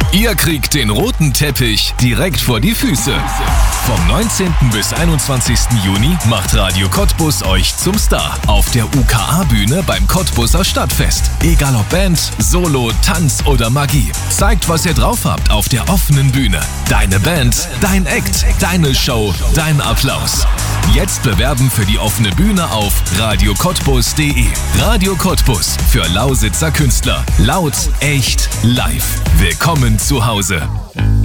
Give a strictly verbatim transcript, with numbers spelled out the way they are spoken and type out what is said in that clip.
Ihr kriegt den roten Teppich direkt vor die Füße. Vom neunzehnten bis einundzwanzigsten Juni macht Radio Cottbus euch zum Star auf der U K A-Bühne beim Cottbuser Stadtfest. Egal ob Band, Solo, Tanz oder Magie. Zeigt, was ihr drauf habt auf der offenen Bühne. Deine Band, dein Act, deine Show, dein Applaus. Jetzt bewerben für die offene Bühne auf radio cottbus punkt de. Radio Cottbus für Lausitzer Künstler. Laut, echt, live. Willkommen zu Hause.